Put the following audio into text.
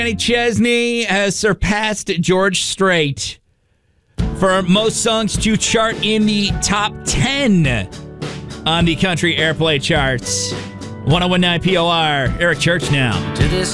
Kenny Chesney has surpassed George Strait for most songs to chart in the top 10 on the country airplay charts. 101.9 POR, Eric Church now. To this